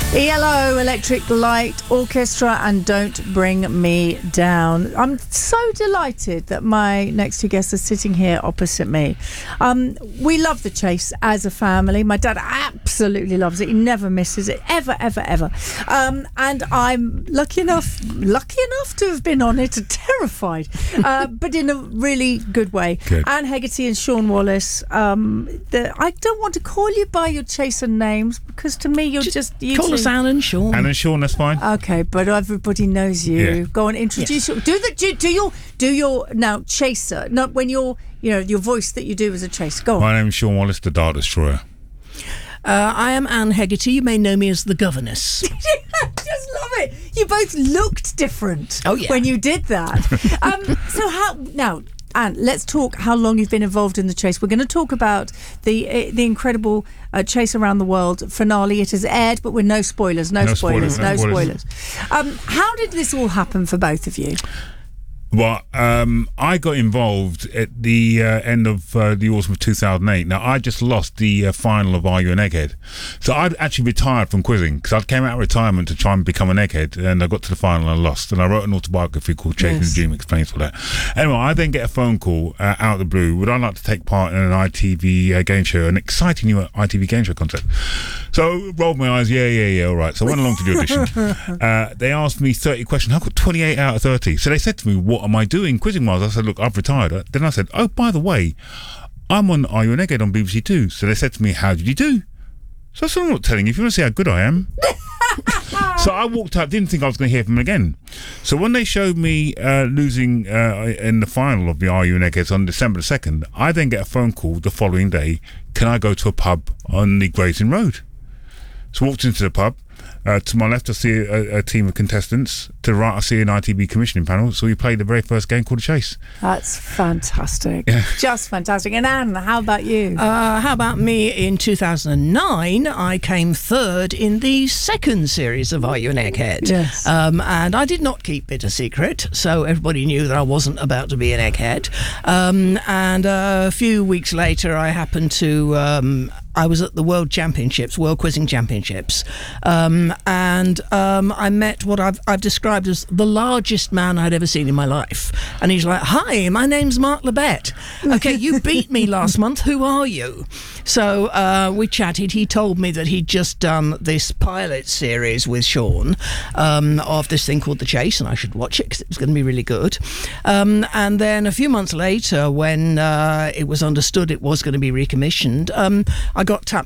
ELO, Electric Light Orchestra, and Don't Bring Me Down. I'm so delighted that my next two guests are sitting here opposite me. We love The Chase as a family. My dad absolutely loves it. He never misses it, ever. And I'm lucky enough to have been on it, terrified, but in a really good way. Good. Anne Hegarty and Sean Wallace. I don't want to call you by your chaser names because to me you're just you call two. us Anne and Sean. Anne and Sean, that's fine. Okay, but everybody knows you. Yeah. Go on, introduce your do your now chaser. Not when you're your voice that you do as a chaser. Go on. My name's Sean Wallace, the Dart Destroyer. I am Anne Hegarty. You may know me as the governess. Just love it. You both looked different. Oh, yeah. When you did that. So how now? Anne, let's talk how long you've been involved in The Chase. We're going to talk about the incredible Chase Around the World finale. It has aired, but with no spoilers. No spoilers. How did this all happen for both of you? Well, I got involved at the end of the autumn of 2008. Now, I just lost the final of Are You an Egghead? So I'd actually retired from quizzing because I came out of retirement to try and become an egghead, and I got to the final and I lost. And I wrote an autobiography called Chasing the Dream, explains all that. Anyway, I then get a phone call out of the blue. Would I like to take part in an ITV game show, an exciting new ITV game show concept? So rolled my eyes, yeah, all right. So I went along to the audition. They asked me 30 questions. I got 28 out of 30. So they said to me, what am I doing quizzing-wise? I said, look, I've retired. Then I said, oh, by the way, I'm on Are You an Egghead on BBC Two. So they said to me, how did you do? So I said, I'm not telling you. If you want to see how good I am. So I walked out, didn't think I was going to hear from them again. So when they showed me losing in the final of the Are You an Egghead on December the 2nd, I then get a phone call the following day, can I go to a pub on the Gray's Inn Road? So I walked into the pub. To my left, I see a team of contestants. To the right, I see an ITV commissioning panel. So we played the very first game called The Chase. That's fantastic. Yeah. Just fantastic. And Anne, how about you? How about me? In 2009, I came third in the second series of Are You an Egghead? Yes. And I did not keep it a secret, so everybody knew that I wasn't about to be an egghead. And a few weeks later, I happened to... I was at the World Quizzing Championships, and I met what I've described as the largest man I'd ever seen in my life. And he's like, hi, my name's Mark Labette. Okay, you beat me last month. Who are you? So we chatted. He told me that he'd just done this pilot series with Sean of this thing called The Chase, and I should watch it because it was going to be really good. And then a few months later, when it was understood it was going to be recommissioned, I got tapped